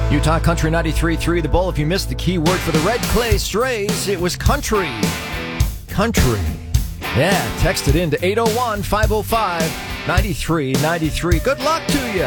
Utah Country 93.3, The Bull. If you missed the key word for the Red Clay Strays, it was country. Country. Yeah, text it in to 801-505-9393. Good luck to you.